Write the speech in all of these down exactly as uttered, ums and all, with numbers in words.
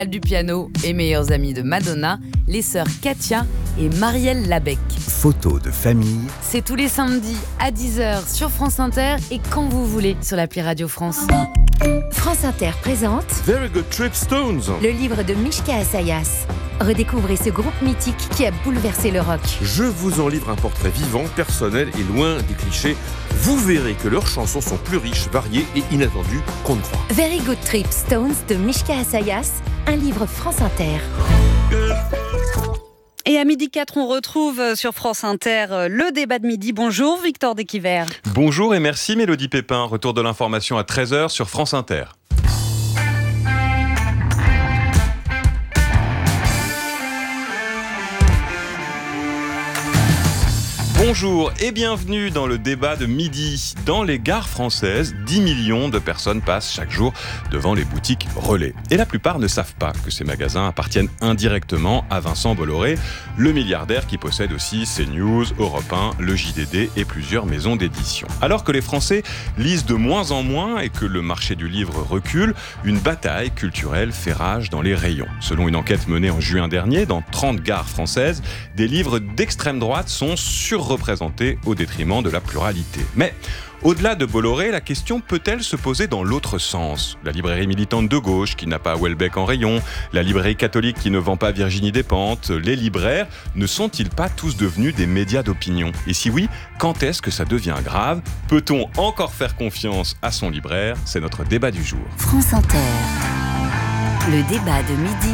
du piano et meilleures amies de Madonna, les sœurs Katia et Marielle Labec. Photos de famille. C'est tous les samedis à dix heures sur France Inter et quand vous voulez sur l'appli Radio France. France Inter présente Very Good Trip Stones. Le livre de Mishka Assayas. Redécouvrez ce groupe mythique qui a bouleversé le rock. Je vous en livre un portrait vivant, personnel et loin des clichés. Vous verrez que leurs chansons sont plus riches, variées et inattendues qu'on ne croit. Very Good Trip Stones de Mishka Assayas, un livre France Inter. Et à midi quatre, on retrouve sur France Inter le débat de midi. Bonjour Victor Desquivert. Bonjour et merci Mélodie Pépin. Retour de l'information à treize heures sur France Inter. Bonjour et bienvenue dans le débat de midi. Dans les gares françaises, dix millions de personnes passent chaque jour devant les boutiques Relais. Et la plupart ne savent pas que ces magasins appartiennent indirectement à Vincent Bolloré, le milliardaire qui possède aussi CNews, Europe un, le J D D et plusieurs maisons d'édition. Alors que les Français lisent de moins en moins et que le marché du livre recule, une bataille culturelle fait rage dans les rayons. Selon une enquête menée en juin dernier dans trente gares françaises, des livres d'extrême droite sont surreprésentés représentés au détriment de la pluralité. Mais au-delà de Bolloré, la question peut-elle se poser dans l'autre sens ? La librairie militante de gauche qui n'a pas Houellebecq en rayon, la librairie catholique qui ne vend pas Virginie Despentes, les libraires ne sont-ils pas tous devenus des médias d'opinion ? Et si oui, quand est-ce que ça devient grave ? Peut-on encore faire confiance à son libraire ? C'est notre débat du jour. France Inter, le débat de midi.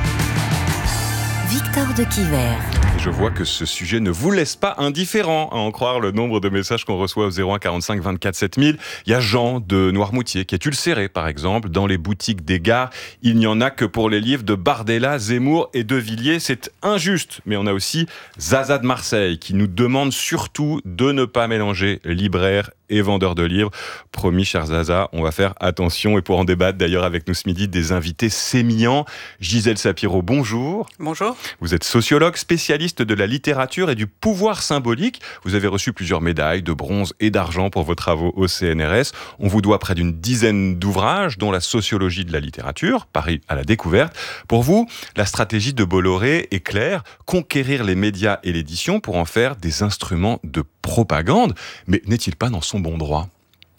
Victor Desquivert. Je vois que ce sujet ne vous laisse pas indifférent, à en croire le nombre de messages qu'on reçoit au zéro un quarante-cinq vingt-quatre sept mille. Il y a Jean de Noirmoutier qui est ulcéré, par exemple, dans les boutiques des gares. Il n'y en a que pour les livres de Bardella, Zemmour et De Villiers. C'est injuste. Mais on a aussi Zaza de Marseille qui nous demande surtout de ne pas mélanger libraire et vendeur de livres. Promis, cher Zaza, on va faire attention. Et pour en débattre d'ailleurs avec nous ce midi, des invités sémillants. Gisèle Sapiro, bonjour. Bonjour. Vous êtes sociologue, spécialiste de la littérature et du pouvoir symbolique. Vous avez reçu plusieurs médailles de bronze et d'argent pour vos travaux au C N R S. On vous doit près d'une dizaine d'ouvrages, dont la sociologie de la littérature, Paris à la découverte. Pour vous, la stratégie de Bolloré est claire, conquérir les médias et l'édition pour en faire des instruments de propagande. Mais n'est-il pas dans son bon droit ?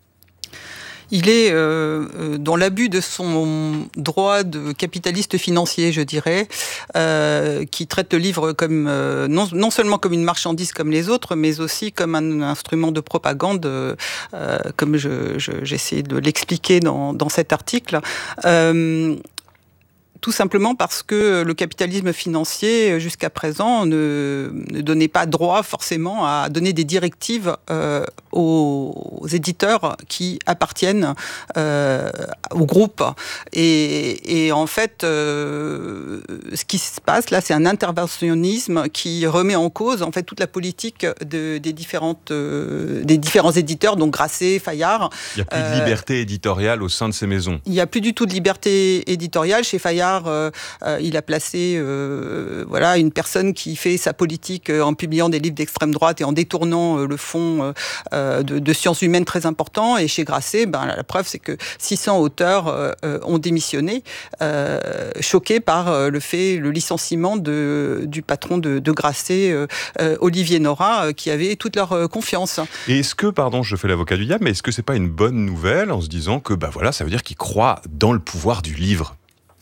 Il est euh, dans l'abus de son droit de capitaliste financier, je dirais, euh, qui traite le livre comme euh, non, non seulement comme une marchandise comme les autres, mais aussi comme un instrument de propagande, euh, comme je, je, j'essaie de l'expliquer dans, dans cet article. Euh, Tout simplement parce que le capitalisme financier, jusqu'à présent, ne, ne donnait pas droit forcément à donner des directives euh, aux, aux éditeurs qui appartiennent euh, au groupe. Et, et en fait, euh, ce qui se passe là, c'est un interventionnisme qui remet en cause en fait toute la politique de, des, différentes, euh, des différents éditeurs, donc Grasset, Fayard. Il n'y a plus de liberté euh, éditoriale au sein de ces maisons. Il n'y a plus du tout de liberté éditoriale chez Fayard. Euh, euh, il a placé euh, voilà, une personne qui fait sa politique euh, en publiant des livres d'extrême droite et en détournant euh, le fonds euh, de, de sciences humaines très important. Et chez Grasset, ben, la preuve, c'est que six cents auteurs euh, ont démissionné, euh, choqués par euh, le fait, le licenciement de, du patron de, de Grasset, euh, euh, Olivier Nora, euh, qui avait toute leur euh, confiance. Et est-ce que, pardon, je fais l'avocat du diable, mais est-ce que c'est pas une bonne nouvelle en se disant que, bah voilà, ça veut dire qu'il croit dans le pouvoir du livre ?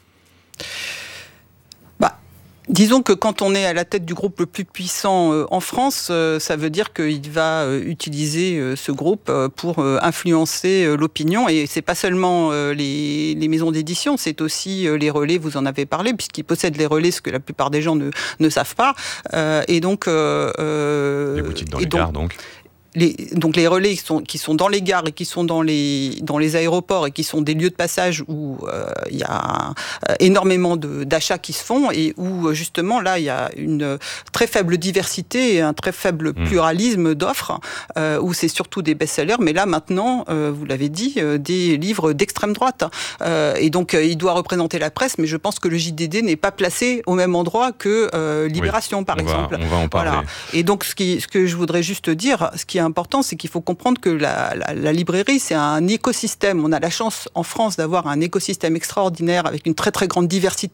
Bah, disons que quand on est à la tête du groupe le plus puissant euh, en France, euh, ça veut dire qu'il va euh, utiliser euh, ce groupe euh, pour euh, influencer euh, l'opinion. Et c'est pas seulement euh, les, les maisons d'édition, c'est aussi euh, les relais, vous en avez parlé, puisqu'ils possèdent les relais, ce que la plupart des gens ne, ne savent pas. Euh, et donc... Euh, les boutiques dans les donc, gares, donc Les, donc les relais qui sont, qui sont dans les gares et qui sont dans les, dans les aéroports et qui sont des lieux de passage où euh, il y a euh, énormément de, d'achats qui se font et où justement là il y a une très faible diversité et un très faible pluralisme d'offres euh, où c'est surtout des best-sellers, mais là maintenant, euh, vous l'avez dit, euh, des livres d'extrême droite. Euh, et donc euh, il doit représenter la presse, mais je pense que le J D D n'est pas placé au même endroit que euh, Libération, oui, par on exemple. Va, on va en parler. Voilà. Et donc ce, qui, ce que je voudrais juste dire, ce qui est important, c'est qu'il faut comprendre que la, la, la librairie, c'est un écosystème. On a la chance en France d'avoir un écosystème extraordinaire avec une très très grande diversité